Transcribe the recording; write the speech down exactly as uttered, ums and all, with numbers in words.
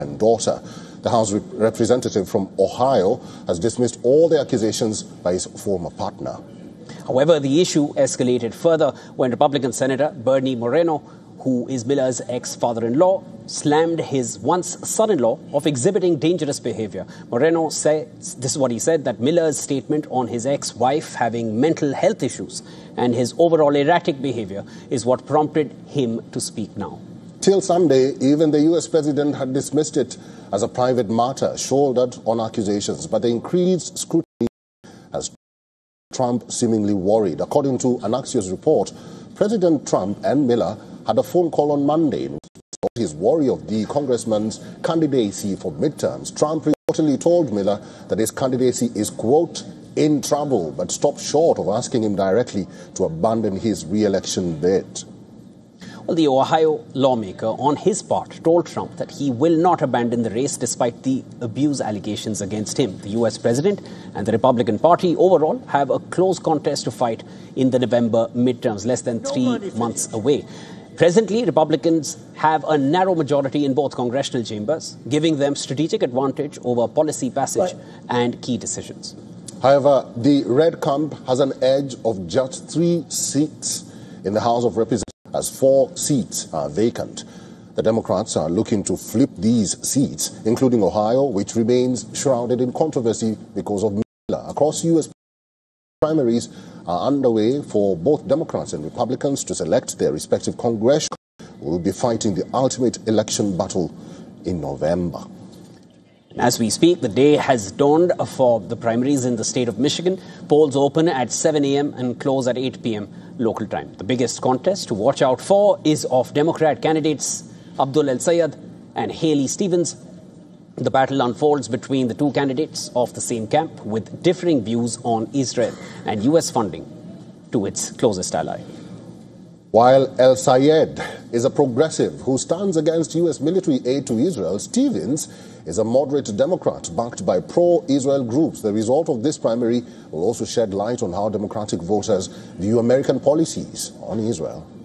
daughter. The House rep representative from Ohio has dismissed all the accusations by his former partner. However, the issue escalated further when Republican Senator Bernie Moreno, who is Miller's ex-father-in-law, slammed his once son-in-law of exhibiting dangerous behavior. Moreno said, this is what he said, that Miller's statement on his ex-wife having mental health issues and his overall erratic behavior is what prompted him to speak now. Till Sunday, even the U S president had dismissed it as a private matter shouldered on accusations, but the increased scrutiny has Trump seemingly worried. According to an Axios report, President Trump and Miller had a phone call on Monday in his worry of the congressman's candidacy for midterms. Trump reportedly told Miller that his candidacy is, quote, in trouble, but stopped short of asking him directly to abandon his re-election bid. Well, the Ohio lawmaker, on his part, told Trump that he will not abandon the race despite the abuse allegations against him. The U S president and the Republican Party overall have a close contest to fight in the November midterms, less than three months away. Presently, Republicans have a narrow majority in both congressional chambers, giving them strategic advantage over policy passage right. and key decisions. However, the Red Camp has an edge of just three seats in the House of Representatives, as four seats are vacant. The Democrats are looking to flip these seats, including Ohio, which remains shrouded in controversy because of Miller. Across U S primaries are underway for both Democrats and Republicans to select their respective congressional who will be fighting the ultimate election battle in November. As we speak, the day has dawned for the primaries in the state of Michigan. Polls open at seven a m and close at eight p m local time. The biggest contest to watch out for is of Democrat candidates Abdul El-Sayed and Haley Stevens. The battle unfolds between the two candidates of the same camp with differing views on Israel and U S funding to its closest ally. While El-Sayed is a progressive who stands against U S military aid to Israel, Stevens is a moderate Democrat backed by pro-Israel groups. The result of this primary will also shed light on how Democratic voters view American policies on Israel.